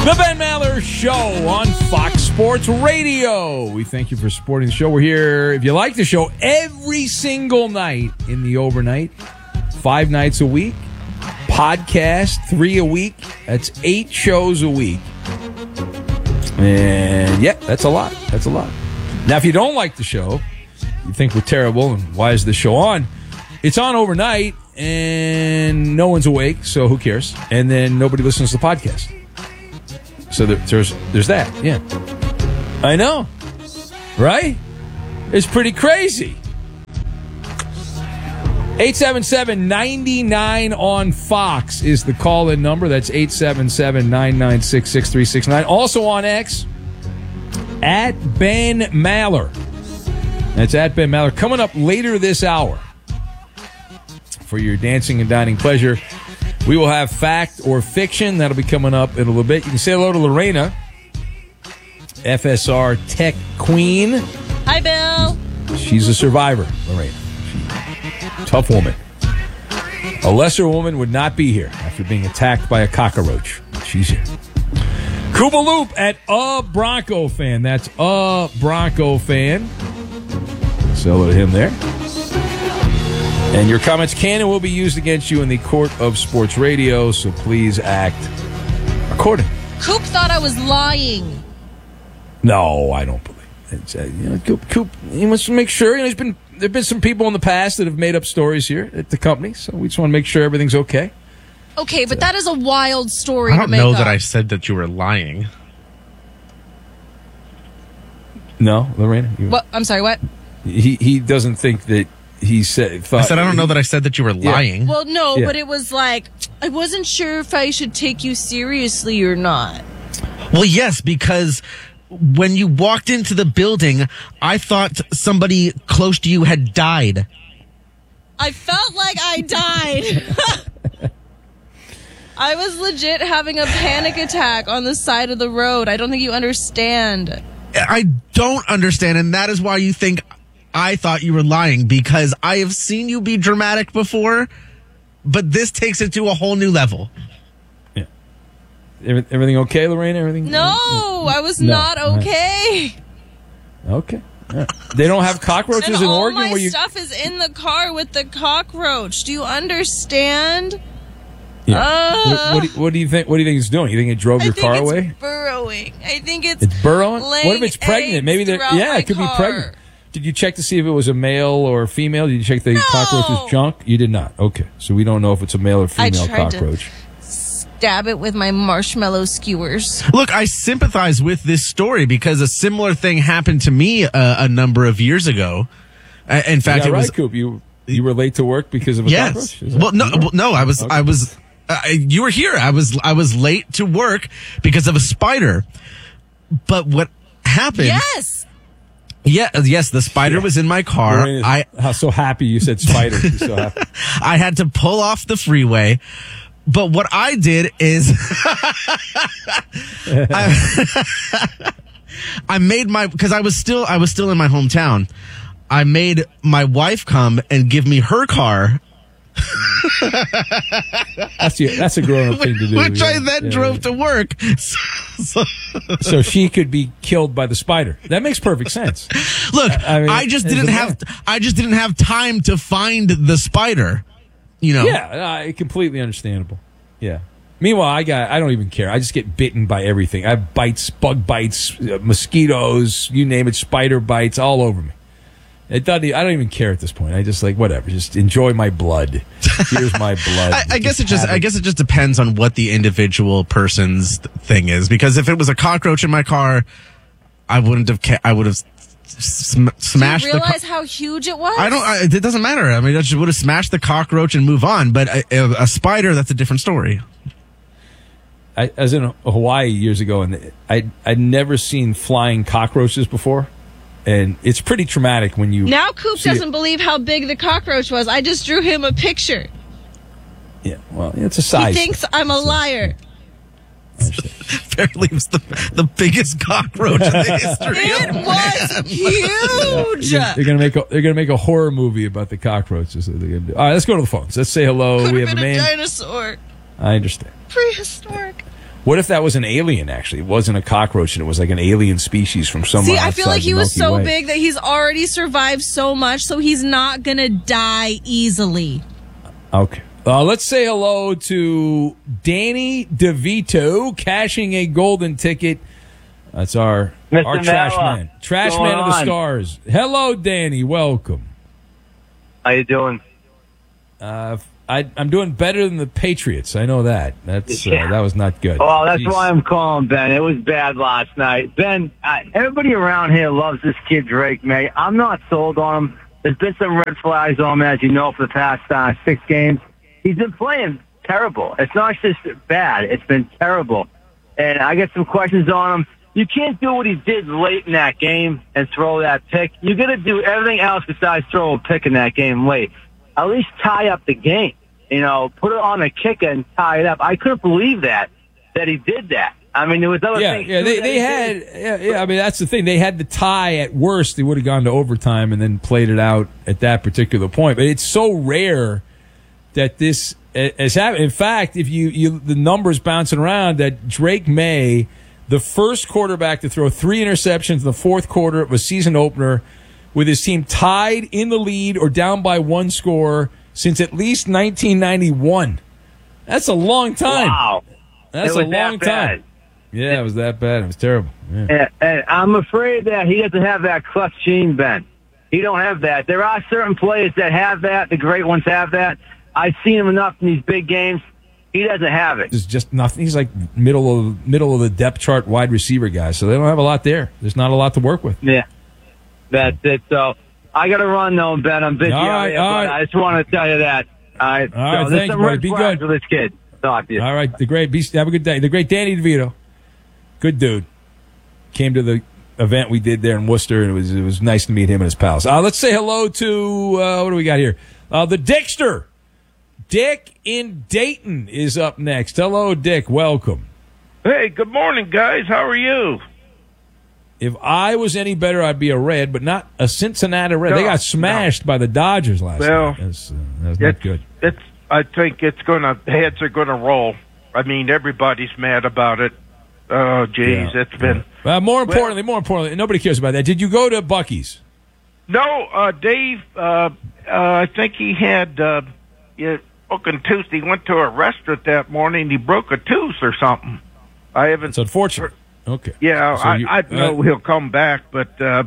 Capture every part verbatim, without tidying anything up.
The Ben Maller Show on Fox Sports Radio. We thank you for supporting the show. We're here, if you like the show, every single night in the overnight. Five nights a week. Podcast, three a week. That's eight shows a week. And, yeah, that's a lot. That's a lot. Now, if you don't like the show, you think we're terrible, and why is the show on? It's on overnight, and no one's awake, so who cares? And then nobody listens to the podcast. So there, there's there's that, yeah. I know, right? It's pretty crazy. eight seven seven, nine nine on Fox is the call-in number. That's eight seven seven, nine nine six, six three six nine. Also on X, at Ben Maller. That's at Ben Maller. Coming up later this hour for your dancing and dining pleasure, we will have fact or fiction. That'll be coming up in a little bit. You can say hello to Lorena, F S R Tech Queen. Hi, Bill. She's a survivor, Lorena. Tough woman. A lesser woman would not be here after being attacked by a cockroach. She's here. Cuba Loop at a Bronco fan. That's a Bronco fan. Say hello to him there. And your comments can and will be used against you in the court of sports radio, so please act accordingly. Coop thought I was lying. No, I don't believe it. It's, uh, you know, Coop, Coop, he wants to make sure. You know, there's been there have been some people in the past that have made up stories here at the company, so we just want to make sure everything's okay. Okay, but that is a wild story I don't to make know up. that I said that you were lying. No, Lorena? You, What? I'm sorry, what? He he doesn't think that he said. Thought, I said I don't know that I said that you were lying. Well, no, Yeah. but it was like, I wasn't sure if I should take you seriously or not. Well, yes, because when you walked into the building, I thought somebody close to you had died. I felt like I died. I was legit having a panic attack on the side of the road. I don't think you understand. I don't understand, and that is why you think I thought you were lying, because I have seen you be dramatic before, but this takes it to a whole new level. Yeah. Every- Everything okay, Lorena? Everything? No, I was No. not okay. Okay. Yeah. They don't have cockroaches And in all Oregon my where you. stuff is in the car with the cockroach. Do you understand? Yeah. Uh, what, what, do you, what do you think? What do you think it's doing? You think it drove I your think car it's away? burrowing. I think it's It's burrowing. What if laying it's pregnant? eggs Maybe they're. throughout Yeah, my it could car. be pregnant. Did you check to see if it was a male or female? Did you check the No. cockroach's junk? You did not. Okay, so we don't know if it's a male or I female tried to- cockroach. Stab it with my marshmallow skewers. Look, I sympathize with this story because a similar thing happened to me uh, a number of years ago. Uh, in fact, Yeah, it right, was Coop. You you were late to work because of a yes. cockroach? Is that- Well, no, well, no. I was, Okay. I was. Uh, you were here. I was, I was late to work because of a spider. But what happened? Yes. Yeah, yes, the spider was in my car. Lorena's I, how so happy you said spider. She's so happy. I had to pull off the freeway. But what I did is I, I made my, because I was still, I was still in my hometown. I made my wife come and give me her car, That's the, that's a grown up thing to do. which yeah. I then Yeah, drove yeah. to work. So, So she could be killed by the spider. That makes perfect sense. look, I I, mean, just there's didn't a have, I just didn't have time to find the spider. You know, Yeah, uh, completely understandable. Yeah. Meanwhile, I got I don't even care. I just get bitten by everything. I have bites, bug bites, uh, mosquitoes, you name it, spider bites all over me. It doesn't. e- I don't even care at this point. I just like whatever. Just enjoy my blood. Here's my blood. I, I guess it just have I guess it just depends on what the individual person's th- thing is. Because if it was a cockroach in my car, I wouldn't have. Ca- I would have sm- Do smashed you the. Co- realize how huge it was? I don't. I, it doesn't matter. I mean, I just would have smashed the cockroach and move on. But a, a spider, that's a different story. I, I was in Hawaii years ago, and I I'd never seen flying cockroaches before, and it's pretty traumatic when you. Now Coop see doesn't it. believe how big the cockroach was. I just drew him a picture. Yeah, well, it's a He size. thinks I'm a liar. Apparently, it was the the biggest cockroach in the history. It of was huge. They're gonna, they're gonna make a they're gonna make a horror movie about the cockroaches. That they're gonna do. All right, let's go to the phones. Let's say hello. Could we have have a been a man. dinosaur. I understand. Prehistoric. What if that was an alien, actually? It wasn't a cockroach, and it was like an alien species from somewhere See, I feel outside like he the was Milky so Way. big that he's already survived so much, so he's not going to die easily. Okay. Uh, let's say hello to Danny DeVito, cashing a golden ticket. That's our, Mister our trash Mella, man. Trash what's man of the going on? stars. Hello, Danny. Welcome. How you doing? Uh, I, I'm doing better than the Patriots. I know that. That's uh, Yeah. that was not good. Well, that's Jeez. why I'm calling, Ben. It was bad last night. Ben, I, everybody around here loves this kid, Drake May. I'm not sold on him. There's been some red flags on him, as you know, for the past uh, six games. He's been playing terrible. It's not just bad. It's been terrible. And I got some questions on him. You can't do what he did late in that game and throw that pick. You got to do everything else besides throw a pick in that game late. At least tie up the game. You know, put it on a kicker and tie it up. I couldn't believe that, that he did that. I mean, there was other Yeah, things. yeah, too they, that they he had, did. yeah, yeah, I mean, that's the thing. They had the tie at worst. They would have gone to overtime and then played it out at that particular point. But it's so rare that this has happened. In fact, if you, you the numbers bouncing around that Drake May, the first quarterback to throw three interceptions in the fourth quarter of a season opener with his team tied in the lead or down by one score since at least nineteen ninety-one. That's a long time. Wow. That's It a was that long bad. time. Yeah, it was that bad. It was terrible. Yeah. And, and I'm afraid that he doesn't have that clutch gene, Ben. He don't have that. There are certain players that have that. The great ones have that. I've seen him enough in these big games. He doesn't have it. There's just nothing. He's like middle of middle of the depth chart wide receiver guy, so they don't have a lot there. There's not a lot to work with. Yeah, that's it. So I got to run though, Ben. I'm busy All out right, here, all but right. I just want to tell you that. All right. All right, so there's thank some you, red buddy. Be flags good. with this kid. Talk to you. All right, the great. Be, have a good day. The great Danny DeVito, good dude, came to the event we did there in Worcester, and it was it was nice to meet him and his pals. Uh, let's say hello to uh, what do we got here? Uh, the Dickster. Dick in Dayton is up next. Hello, Dick. Welcome. Hey, good morning, guys. How are you? If I was any better, I'd be a Red, but not a Cincinnati Red. No, they got smashed by the Dodgers last Well, night. That's, uh, that's not It's, good. it's. I think it's gonna heads are gonna roll. I mean, everybody's mad about it. Oh, geez, Yeah. it's been Uh, more importantly, more importantly, nobody cares about that. Did you go to Buc-ee's? no. Uh, Dave, uh, uh, I think he had. Uh, yeah, on Tuesday, he went to a restaurant that morning. He broke a tooth or something. I haven't. It's unfortunate. Okay. Yeah, So I, you- I know uh, he'll come back, but uh,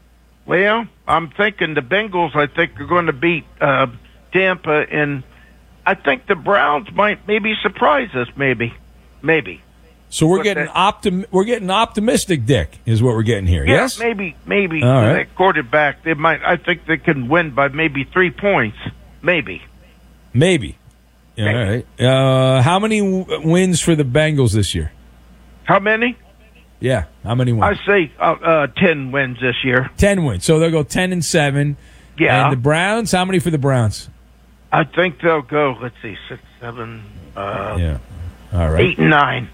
well, I'm thinking the Bengals. I think are going to beat uh, Tampa, and I think the Browns might maybe surprise us. Maybe, maybe. So we're But getting that- optim- we're getting optimistic, Dick, is what we're getting here. Yeah, yes. maybe, maybe. All right. That quarterback, they might. I think they can win by maybe three points. Maybe. Maybe. All right. Uh, how many w- wins for the Bengals this year? How many? Yeah. How many I wins? say uh, uh, ten wins this year. Ten wins. So they'll go ten and seven. Yeah. And the Browns. How many for the Browns? I think they'll go. Let's see, six, seven, uh, Yeah. All right. eight, and nine.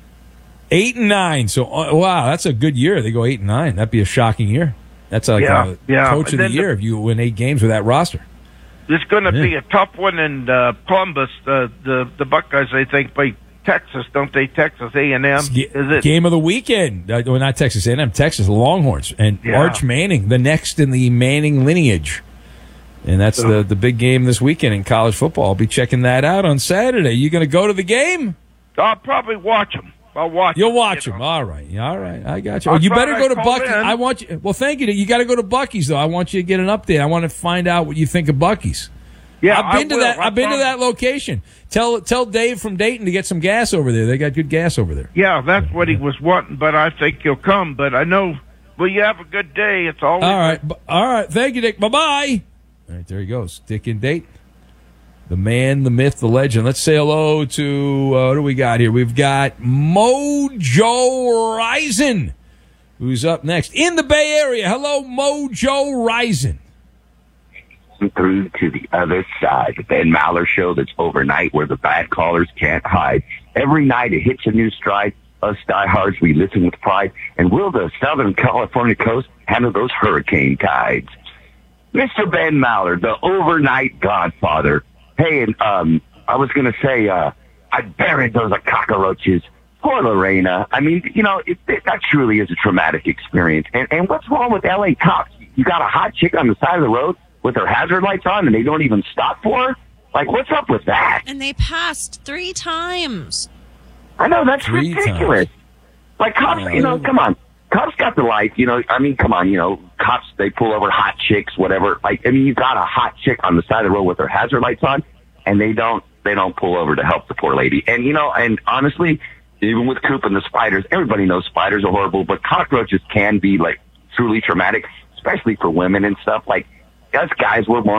Eight and nine. So uh, wow, that's a good year. They go eight and nine. That'd be a shocking year. That's like Yeah, a yeah. coach of And the then year if you win eight games with that roster. It's going to Yeah. be a tough one in uh, Columbus. Uh, the the Buckeyes, I think, play Texas, don't they? Texas A and M. It's Is ga- it? game of the weekend? Uh, well, not Texas A and M, Texas Longhorns, and Yeah. Arch Manning, the next in the Manning lineage, and that's the the big game this weekend in college football. I'll be checking that out on Saturday. You going to go to the game? I'll probably watch them. I'll watch. You'll 'em, watch you them. know. All right, all right, I got you. I Oh, you thought better go I'd to call Bucky's. in. I want you. Well, thank you. You got to go to Bucky's though. I want you to get an update. I want to find out what you think of Bucky's. Yeah, I've been I to will. that. I I've been to promise. that location. Tell tell Dave from Dayton to get some gas over there. They got good gas over there. Yeah, that's what he was wanting, but I think he'll come. But I know. Well, you have a good day. It's always All right, bu- all right. Thank you, Dick. Bye bye. All right, there he goes. Dick in Dayton, the man, the myth, the legend. Let's say hello to uh, what do we got here? We've got Mojo Rison, who's up next in the Bay Area. Hello, Mojo Rison. Through to the other side. The Ben Maller Show that's overnight where the bad callers can't hide. Every night it hits a new stride. Us diehards, we listen with pride. And will the Southern California coast handle those hurricane tides? Mister Ben Maller, the overnight godfather. Hey, and um, I was going to say, uh, I buried those cockroaches poor Lorena. I mean, you know, it, it, that truly is a traumatic experience. And, and what's wrong with L A cops? You got a hot chick on the side of the road with her hazard lights on and they don't even stop for her? Like, what's up with that? And they passed three times. I know, that's Three ridiculous. times. Like, cops, you know, come on. Cops got the lights, you know, I mean, come on, you know, cops, they pull over hot chicks, whatever. Like, I mean, you got a hot chick on the side of the road with her hazard lights on, and they don't, they don't pull over to help the poor lady. And, you know, and honestly, even with Coop and the spiders, everybody knows spiders are horrible, but cockroaches can be, like, truly traumatic, especially for women and stuff. Like, us guys, we're more